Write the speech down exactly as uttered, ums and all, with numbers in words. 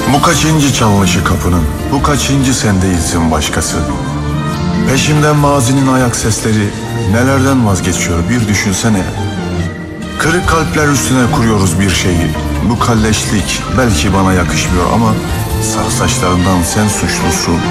Bu kaçıncı çalışı kapının, bu kaçıncı sen değilsin başkası. Peşimden mazinin ayak sesleri nelerden vazgeçiyor bir düşünsene. Kırık kalpler üstüne kuruyoruz bir şeyi. Bu kalleşlik belki bana yakışmıyor ama sağ saçlarından sen suçlusun.